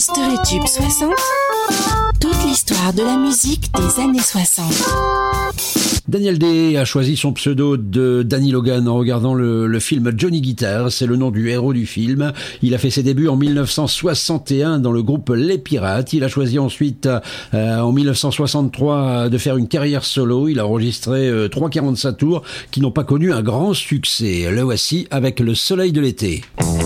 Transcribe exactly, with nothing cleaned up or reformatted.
Story Tube soixante, toute l'histoire de la musique des années soixante. Daniel Day a choisi son pseudo de Danny Logan en regardant le, le film Johnny Guitar, c'est le nom du héros du film. Il a fait ses débuts en mille neuf cent soixante et un dans le groupe Les Pirates. Il a choisi ensuite euh, en mille neuf cent soixante-trois de faire une carrière solo. Il a enregistré euh, trois quarante-cinq tours qui n'ont pas connu un grand succès. Le voici avec Le Soleil de l'été.